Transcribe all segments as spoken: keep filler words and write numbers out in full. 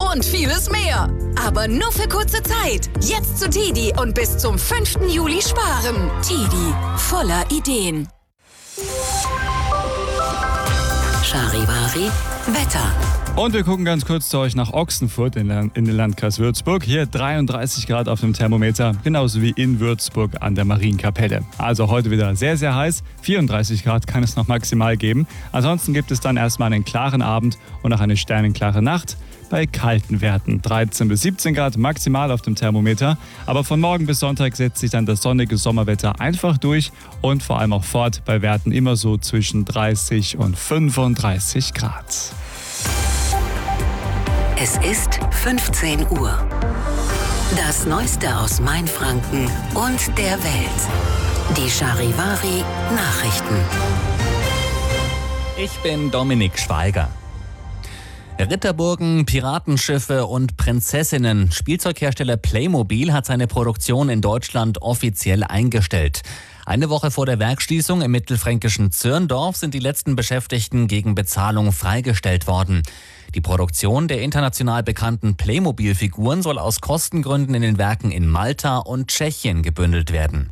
und vieles mehr. Aber nur für kurze Zeit. Jetzt zu Tidi und bis zum fünften Juli sparen. Tidi, voller Ideen. Charivari, Wetter. Und wir gucken ganz kurz zu euch nach Ochsenfurt in, in den Landkreis Würzburg. Hier dreiunddreißig Grad auf dem Thermometer, genauso wie in Würzburg an der Marienkapelle. Also heute wieder sehr, sehr heiß. vierunddreißig Grad kann es noch maximal geben. Ansonsten gibt es dann erstmal einen klaren Abend und auch eine sternenklare Nacht bei kalten Werten. dreizehn bis siebzehn Grad maximal auf dem Thermometer. Aber von morgen bis Sonntag setzt sich dann das sonnige Sommerwetter einfach durch und vor allem auch fort bei Werten immer so zwischen dreißig und fünfunddreißig Grad. Es ist fünfzehn Uhr. Das Neueste aus Mainfranken und der Welt. Die Charivari Nachrichten. Ich bin Dominik Schweiger. Ritterburgen, Piratenschiffe und Prinzessinnen. Spielzeughersteller Playmobil hat seine Produktion in Deutschland offiziell eingestellt. Eine Woche vor der Werksschließung im mittelfränkischen Zirndorf sind die letzten Beschäftigten gegen Bezahlung freigestellt worden. Die Produktion der international bekannten Playmobil-Figuren soll aus Kostengründen in den Werken in Malta und Tschechien gebündelt werden.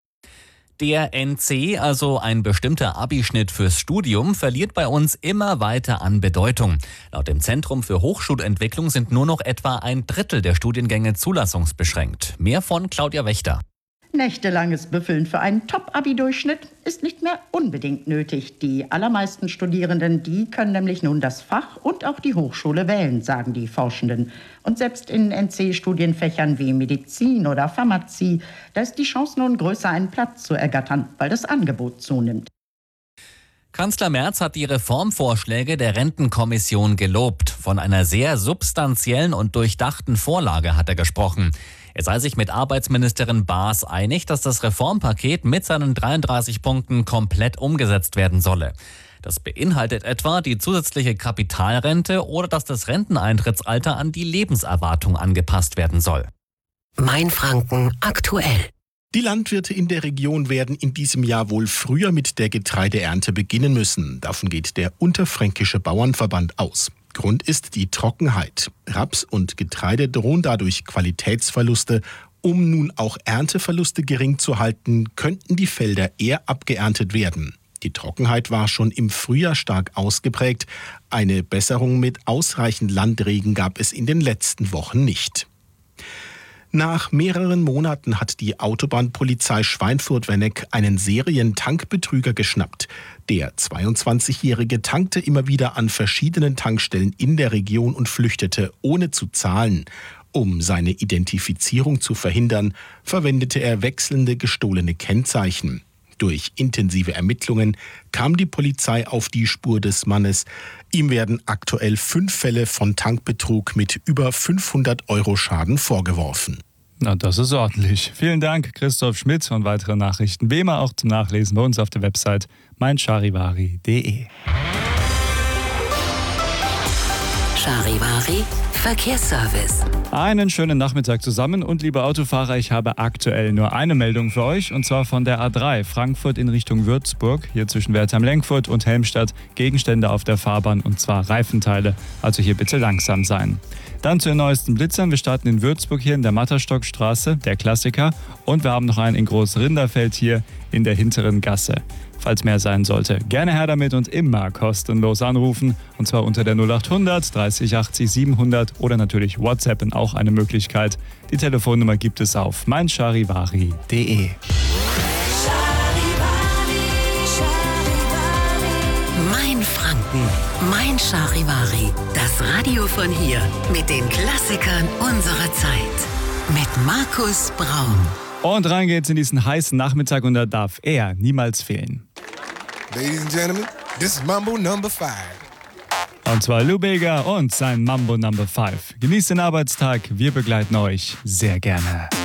Der N C, also ein bestimmter Abischnitt fürs Studium, verliert bei uns immer weiter an Bedeutung. Laut dem Zentrum für Hochschulentwicklung sind nur noch etwa ein Drittel der Studiengänge zulassungsbeschränkt. Mehr von Claudia Wächter. Nächtelanges Büffeln für einen Top-Abi-Durchschnitt ist nicht mehr unbedingt nötig. Die allermeisten Studierenden, die können nämlich nun das Fach und auch die Hochschule wählen, sagen die Forschenden. Und selbst in N C-Studienfächern wie Medizin oder Pharmazie, da ist die Chance nun größer, einen Platz zu ergattern, weil das Angebot zunimmt. Kanzler Merz hat die Reformvorschläge der Rentenkommission gelobt. Von einer sehr substanziellen und durchdachten Vorlage hat er gesprochen. Er sei sich mit Arbeitsministerin Baas einig, dass das Reformpaket mit seinen dreiunddreißig Punkten komplett umgesetzt werden solle. Das beinhaltet etwa die zusätzliche Kapitalrente oder dass das Renteneintrittsalter an die Lebenserwartung angepasst werden soll. Mainfranken aktuell. Die Landwirte in der Region werden in diesem Jahr wohl früher mit der Getreideernte beginnen müssen. Davon geht der Unterfränkische Bauernverband aus. Grund ist die Trockenheit. Raps und Getreide drohen dadurch Qualitätsverluste. Um nun auch Ernteverluste gering zu halten, könnten die Felder eher abgeerntet werden. Die Trockenheit war schon im Frühjahr stark ausgeprägt. Eine Besserung mit ausreichend Landregen gab es in den letzten Wochen nicht. Nach mehreren Monaten hat die Autobahnpolizei Schweinfurt-Werneck einen Serientankbetrüger geschnappt. Der zweiundzwanzigjährige tankte immer wieder an verschiedenen Tankstellen in der Region und flüchtete, ohne zu zahlen. Um seine Identifizierung zu verhindern, verwendete er wechselnde gestohlene Kennzeichen. Durch intensive Ermittlungen kam die Polizei auf die Spur des Mannes. Ihm werden aktuell fünf Fälle von Tankbetrug mit über fünfhundert Euro Schaden vorgeworfen. Na, das ist ordentlich. Vielen Dank, Christoph Schmidt, und weitere Nachrichten wie immer auch zum Nachlesen bei uns auf der Website mein charivari punkt de. Charivari Verkehrsservice. Einen schönen Nachmittag zusammen und liebe Autofahrer, ich habe aktuell nur eine Meldung für euch und zwar von der A drei Frankfurt in Richtung Würzburg. Hier zwischen Wertheim-Lenkfurt und Helmstadt Gegenstände auf der Fahrbahn und zwar Reifenteile, also hier bitte langsam sein. Dann zu den neuesten Blitzern. Wir starten in Würzburg hier in der Matterstockstraße, der Klassiker, und wir haben noch einen in Großrinderfeld hier in der hinteren Gasse. Falls mehr sein sollte, gerne her damit und immer kostenlos anrufen. Und zwar unter der null achthundert dreißig achtzig siebenhundert oder natürlich WhatsAppen auch eine Möglichkeit. Die Telefonnummer gibt es auf mein charivari punkt de. Mainfranken, mein Charivari. Das Radio von hier mit den Klassikern unserer Zeit. Mit Markus Braun. Und rein geht's in diesen heißen Nachmittag und da darf er niemals fehlen. Ladies and gentlemen, this is Mambo Number Five. Und zwar Lou Bega und sein Mambo Number Five. Genießt den Arbeitstag, wir begleiten euch sehr gerne.